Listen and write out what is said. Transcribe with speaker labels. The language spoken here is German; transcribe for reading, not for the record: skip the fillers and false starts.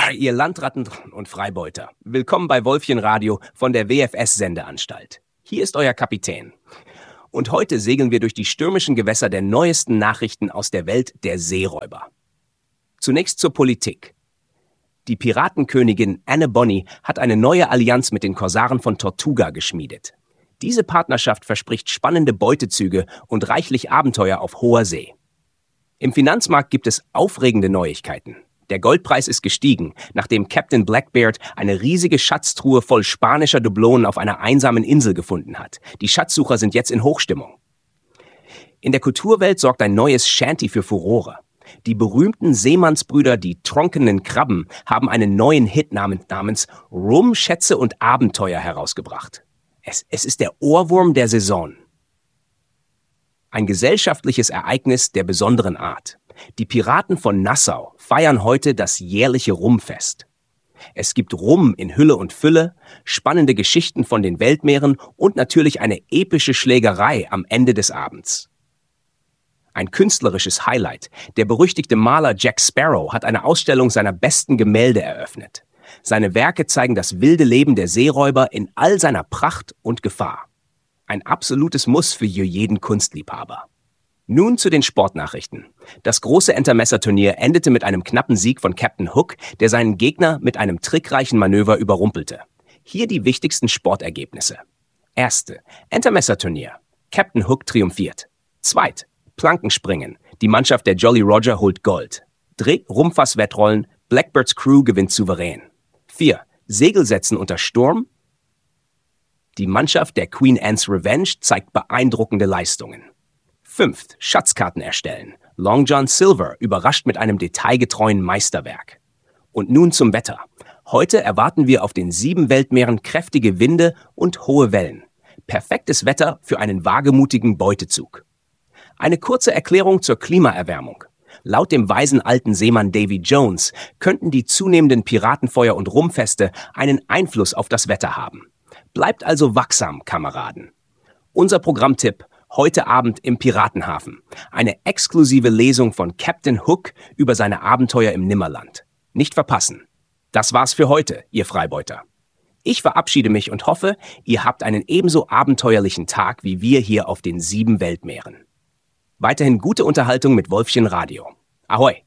Speaker 1: Ihr Landratten und Freibeuter. Willkommen bei Wolfchen Radio von der WFS-Sendeanstalt. Hier ist euer Kapitän. Und heute segeln wir durch die stürmischen Gewässer der neuesten Nachrichten aus der Welt der Seeräuber. Zunächst zur Politik. Die Piratenkönigin Anne Bonny hat eine neue Allianz mit den Korsaren von Tortuga geschmiedet. Diese Partnerschaft verspricht spannende Beutezüge und reichlich Abenteuer auf hoher See. Im Finanzmarkt gibt es aufregende Neuigkeiten. Der Goldpreis ist gestiegen, nachdem Captain Blackbeard eine riesige Schatztruhe voll spanischer Dublonen auf einer einsamen Insel gefunden hat. Die Schatzsucher sind jetzt in Hochstimmung. In der Kulturwelt sorgt ein neues Shanty für Furore. Die berühmten Seemannsbrüder, die Trunkenen Krabben, haben einen neuen Hit namens Rum, Schätze und Abenteuer herausgebracht. Es ist der Ohrwurm der Saison. Ein gesellschaftliches Ereignis der besonderen Art. Die Piraten von Nassau feiern heute das jährliche Rumfest. Es gibt Rum in Hülle und Fülle, spannende Geschichten von den Weltmeeren und natürlich eine epische Schlägerei am Ende des Abends. Ein künstlerisches Highlight. Der berüchtigte Maler Jack Sparrow hat eine Ausstellung seiner besten Gemälde eröffnet. Seine Werke zeigen das wilde Leben der Seeräuber in all seiner Pracht und Gefahr. Ein absolutes Muss für jeden Kunstliebhaber. Nun zu den Sportnachrichten. Das große Entermesser-Turnier endete mit einem knappen Sieg von Captain Hook, der seinen Gegner mit einem trickreichen Manöver überrumpelte. Hier die wichtigsten Sportergebnisse. Erste, Entermesser-Turnier. Captain Hook triumphiert. Zweit, Plankenspringen. Die Mannschaft der Jolly Roger holt Gold. Rumpfass-Wettrollen. Blackbirds Crew gewinnt souverän. 4, Segelsetzen unter Sturm. Die Mannschaft der Queen Anne's Revenge zeigt beeindruckende Leistungen. 5, Schatzkarten erstellen. Long John Silver überrascht mit einem detailgetreuen Meisterwerk. Und nun zum Wetter. Heute erwarten wir auf den 7 Weltmeeren kräftige Winde und hohe Wellen. Perfektes Wetter für einen wagemutigen Beutezug. Eine kurze Erklärung zur Klimaerwärmung. Laut dem weisen alten Seemann Davy Jones könnten die zunehmenden Piratenfeuer und Rumfeste einen Einfluss auf das Wetter haben. Bleibt also wachsam, Kameraden. Unser Programmtipp: heute Abend im Piratenhafen. Eine exklusive Lesung von Captain Hook über seine Abenteuer im Nimmerland. Nicht verpassen. Das war's für heute, ihr Freibeuter. Ich verabschiede mich und hoffe, ihr habt einen ebenso abenteuerlichen Tag wie wir hier auf den 7 Weltmeeren. Weiterhin gute Unterhaltung mit Wolfchen Radio. Ahoi!